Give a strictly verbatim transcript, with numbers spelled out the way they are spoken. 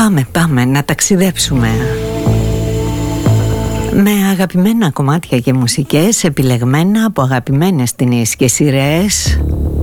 Πάμε, πάμε να ταξιδέψουμε με αγαπημένα κομμάτια και μουσικές επιλεγμένα από αγαπημένες ταινίες και σειρές